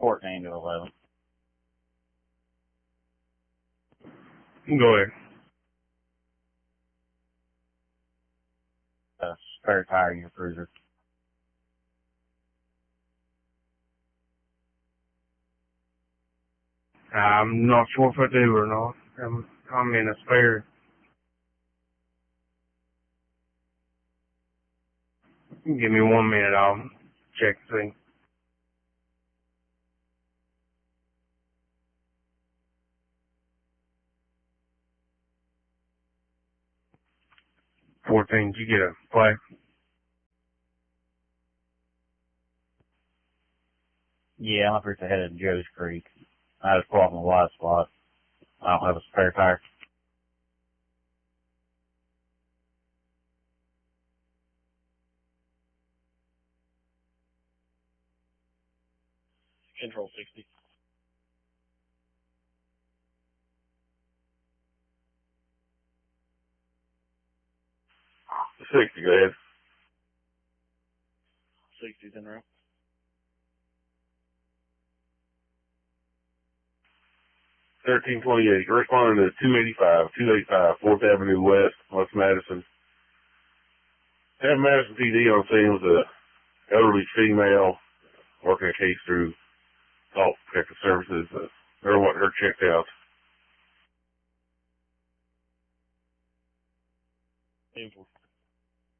14 to 11. Go ahead. Spare tire in your cruiser. I'm not sure if I do or not. I'm in a spare. Give me 1 minute. I'll check and see. Did you get a play? Yeah, I'm up here at the head of Joe's Creek. I just pulled off my wide spot. I don't have a spare tire. Control 60. 60, go ahead. 60's en route. 1328. Responding to 285 4th Avenue West, West Madison. Have Madison PD on scene with a elderly female working a case through Assault Protective Services. They're wanting her checked out. Info